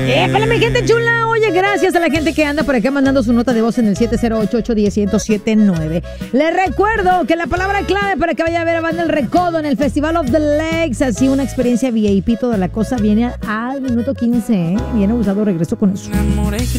Para mi gente chula, oye, gracias a la gente que anda por acá mandando su nota de voz en el 708-810-1079. Les recuerdo que la palabra clave para que vaya a ver a Banda El Recodo en el Festival of the Lakes, así una experiencia VIP, toda la cosa viene al minuto 15, ¿eh? Bien abusado, regreso con eso.